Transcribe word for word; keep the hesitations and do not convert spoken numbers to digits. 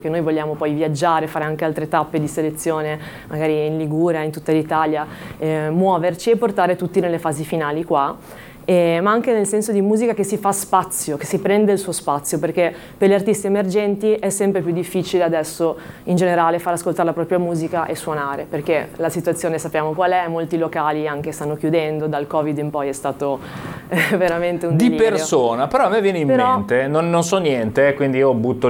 che noi vogliamo poi viaggiare, fare anche altre tappe di selezione, magari in Liguria, in tutta l'Italia, eh, muoverci e portare tutti nelle fasi finali qua. Eh, ma anche nel senso di musica che si fa spazio, che si prende il suo spazio, perché per gli artisti emergenti è sempre più difficile adesso in generale far ascoltare la propria musica e suonare, perché la situazione sappiamo qual è, molti locali anche stanno chiudendo, dal Covid in poi è stato eh, veramente un di delirio. persona, però a me viene in Però, mente, non, non so niente, quindi io butto